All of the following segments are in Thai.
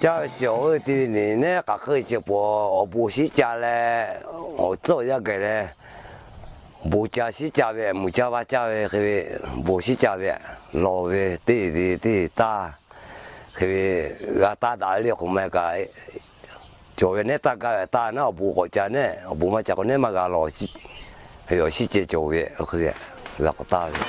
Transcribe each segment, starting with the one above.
叫小的呢，那个可以就我不是家嘞，我做一个嘞，不家是家的，不家吧家的，嘿，不是家的，老的对大，嘿，个大的后面个，就那大个大那不好家呢，不嘛家个那么个老是，还有细节就的，嘿，个大的。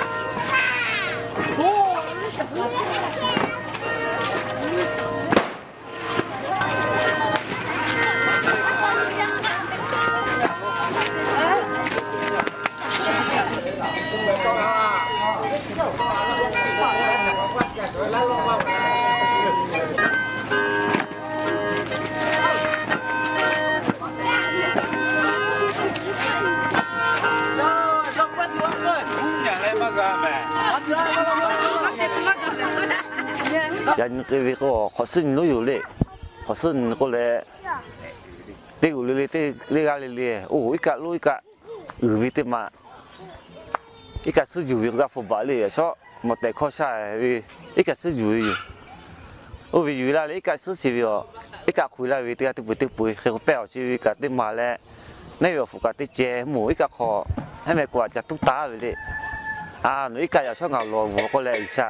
人佢個學生都有咧，學生個咧，啲有咧啲呢家咧，哦，一家攞一家，有啲嘛，一家是有一個佛法咧，所以冇帶考晒，一家是有，我為有啦，一家是是個，一家回來為啲啲背，佢個表就一家啲嘛咧，呢個佛家啲借冇一家學，係咪話就都打佢哋，啊，你一家又想牛羅我個咧一下。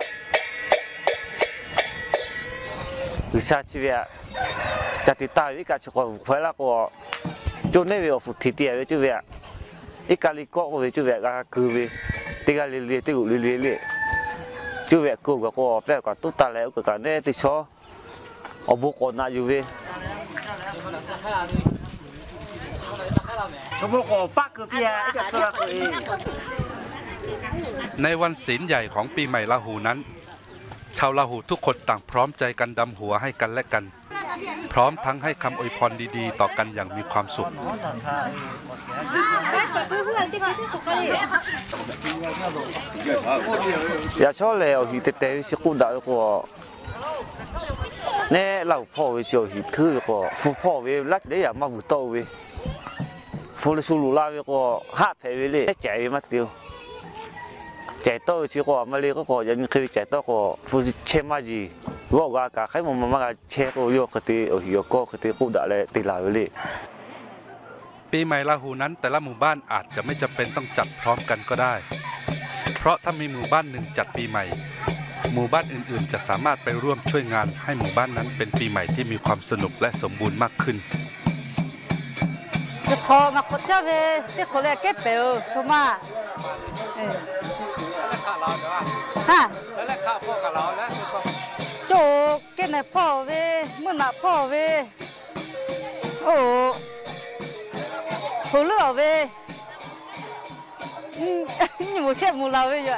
下去呀，jadi tahu ikan sekolah kuala ko, tu ni we of titi we tu we, ikan likok we tu we ka kuwe, tiga lili tu lili, tu we ku ko pe ko tu ta le ko ka ne ti so, obu ko na ju we. ในวันศีลใหญ่ของปีใหม่ลาหูนั้นชาวลาหูทุกคนต่างพร้อมใจกันดำหัวให้กันและกันพร้อมทั้งให้คำอวยพรดีๆต่อกันอย่างมีความสุขอย่าชอบเลยหิตเตยสิกุดาวก็เนี่ยเราพ่อวิเชียวหิถือก็ฟูพ่อวิรักได้อย่างมาบุตรวิฟูลสุลุลาวิก็หาเพวิเลยใจมาเดียวใจโตสิก็มาเลยก็ยังเคยใจโตก็ฟูเชื่อมาจีว่าก็การให้มันมาเชื่อก็โยกติโยกก็ติกุดาเลยติลาวิเลยปีใหม่ลาหูนั้นแต่ละหมู่บ้านอาจจะไม่จำเป็นต้องจัดพร้อมกันก็ได้เพราะถ้ามีหมู่บ้านหนึ่งจัดปีใหม่หมู่บ้านอื่นๆจะสามารถไปร่วมช่วยงานให้หมู่บ้านนั้นเป็นปีใหม่ที่มีความสนุกและสมบูรณ์มากขึ้นจะพอมาคนเจ้าเวจะคนแรกเก็บเปลวถูกมาฮะแล้วข้าพ่อกับเราแล้วโจเก็บในพ่อเวเมื่อหน้าพ่อเวโอ้ผู้เลือเวนี่หมูเชฟหมูเราเวอยู่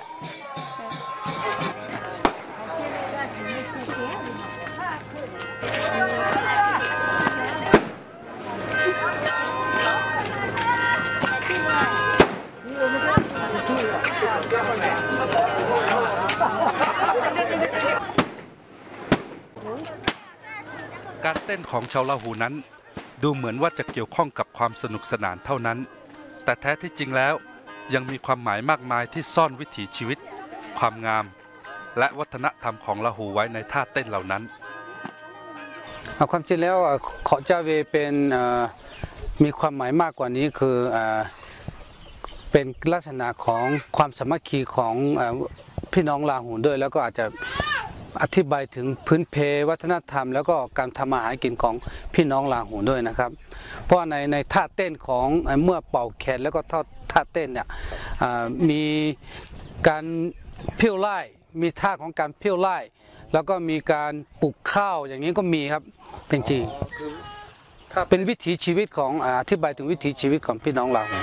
การเต้นของชาวลาหูนั้นดูเหมือนว่าจะเกี่ยวข้องกับความสนุกสนานเท่านั้นแต่แท้ที่จริงแล้วยังมีความหมายมากมายที่ซ่อนวิถีชีวิตความงามและวัฒนธรรมของลาหูไว้ในท่าเต้นเหล่านั้นความจริงแล้วขอเจ้าเวเป็นมีความหมายมากกว่านี้คือเป็นลักษณะของความสามัคคีของพี่น้องลาหูด้วยแล้วก็อาจจะอธิบายถึงพื้นเพวัฒนธรรมแล้วก็การทำอาหารกินของพี่น้องลาหูด้วยนะครับเพราะในท่าเต้นของเมื่อเป่าแคนแล้วก็ท่าเต้นเนี่ยมีการเพี้ยวไล่มีท่าของการเพี้ยวไล่แล้วก็มีการปลูกข้าวอย่างนี้ก็มีครับจริงๆเป็นวิถีชีวิตของอธิบายถึงวิถีชีวิตของพี่น้องลาหู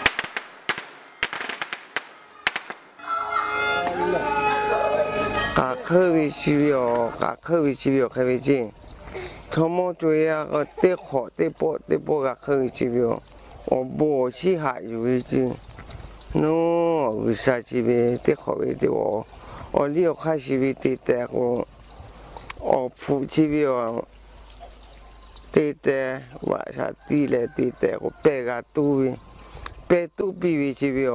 กาเควิชิวิโอกาเควิชิวิโอเควิจินทั้งหมดตัวอย่างก็เตะขอเตะโปกาเควิชิวิโอโอโบชิหายอยู่วิจินโน่วิชาชีวิตเตะขอวิเตะโอเลี้ยวข้าชีวิตเตะแต่ก็โอฟูชีวิโอเตะแต่ว่าชาติเลยเตะแต่ก็เปกาตูปีวิชีวิโอ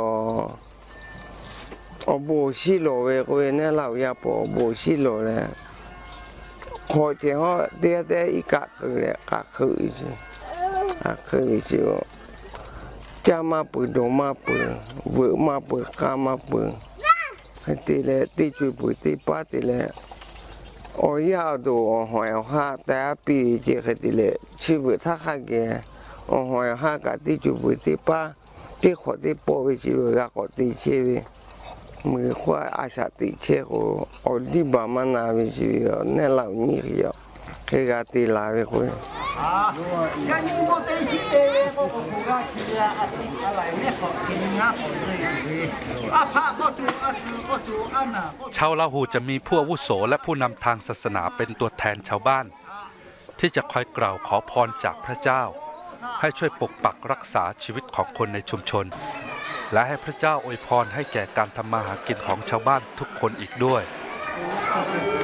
โอโบชิโลเวก็เนี่ยเราอยากโบชิโลเลยขอเจ้าเดียเดียอีกะคือเลยกะคืออีกอะคืออีกจะมาปืนโดมาปืนเวอมาปืนกามาปืนให้ตีเลยตีจุยปืนตีป้าตีเลยโอ้ยาวดูหอยห้าแต่ปีเจให้ตีเลยชีวิตถ้าข้าแกหอยห้ากะตีจุยปืนตีป้าที่ขอตีโปไปชีวิตก็ขอตีเชวิมือขวาอาชาติเชโกอดีบามานาวิชีวิตเนี่ยเหล่านี้เกี่ยวแค่กาตีลาไปคุยชาวลาหูจะมีผู้อาวุโสและผู้นำทางศาสนาเป็นตัวแทนชาวบ้านที่จะคอยกล่าวขอพรจากพระเจ้าให้ช่วยปกปักรักษาชีวิตของคนในชุมชนและให้พระเจ้าอวยพรให้แก่การทำมาหากินของชาวบ้านทุกคนอีกด้วย